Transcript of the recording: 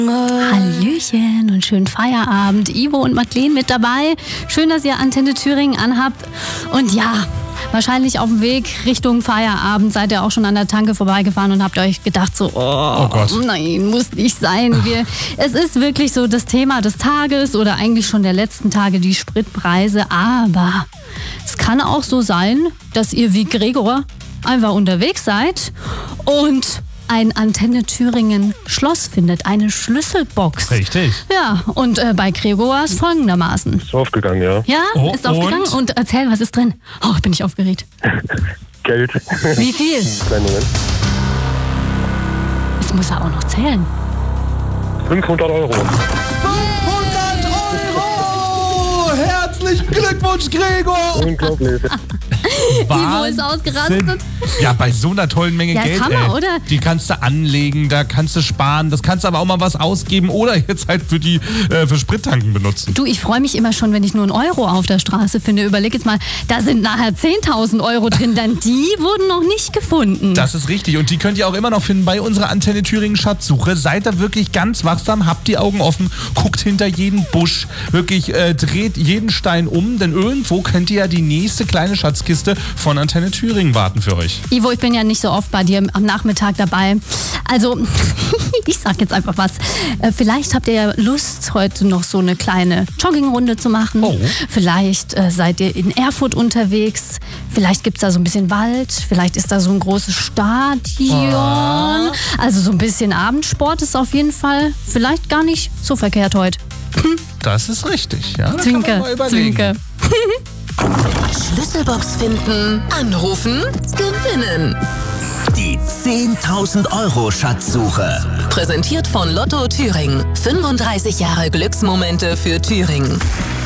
Hallöchen und schönen Feierabend. Ivo und Madeleine mit dabei. Schön, dass ihr Antenne Thüringen anhabt. Und ja, wahrscheinlich auf dem Weg Richtung Feierabend seid ihr auch schon an der Tanke vorbeigefahren und habt euch gedacht so, oh Gott, nein, muss nicht sein. Es ist wirklich so das Thema des Tages oder eigentlich schon der letzten Tage, die Spritpreise. Aber es kann auch so sein, dass ihr wie Gregor einfach unterwegs seid und ein Antenne Thüringen Schloss findet, eine Schlüsselbox. Richtig. Ja, und bei Gregor war es folgendermaßen. Ist aufgegangen, ja. Ja, ist aufgegangen. Und erzähl, was ist drin? Oh, bin ich aufgeregt. Geld. Wie viel? Kleinen Moment. Das muss er auch noch zählen. 500 Euro. 500 Euro! Herzlichen Glückwunsch, Gregor! Unglaublich. Ivo ist ausgerastet. Ja, bei so einer tollen Menge Ja, Geld, Hammer, oder? Die kannst du anlegen, da kannst du sparen, das kannst du aber auch mal was ausgeben oder jetzt halt für Sprittanken benutzen. Du, ich freue mich immer schon, wenn ich nur einen Euro auf der Straße finde. Überleg jetzt mal, da sind nachher 10.000 Euro drin, denn die wurden noch nicht gefunden. Das ist richtig und die könnt ihr auch immer noch finden bei unserer Antenne Thüringen Schatzsuche. Seid da wirklich ganz wachsam, habt die Augen offen, guckt hinter jeden Busch, wirklich dreht jeden Stein um, denn irgendwo könnt ihr ja die nächste kleine Schatzkiste von Antenne Thüringen warten für euch. Ivo, ich bin ja nicht so oft bei dir am Nachmittag dabei. Also, ich sag jetzt einfach was. Vielleicht habt ihr ja Lust, heute noch so eine kleine Joggingrunde zu machen. Oh. Vielleicht seid ihr in Erfurt unterwegs. Vielleicht gibt's da so ein bisschen Wald. Vielleicht ist da so ein großes Stadion. Ah. Also so ein bisschen Abendsport ist auf jeden Fall vielleicht gar nicht so verkehrt heute. Das ist richtig, ja. Da Zwinker, kann man mal überlegen. Zwinker. Schlüsselbox finden, anrufen, gewinnen. Die 10.000 Euro Schatzsuche. Präsentiert von Lotto Thüringen. 35 Jahre Glücksmomente für Thüringen.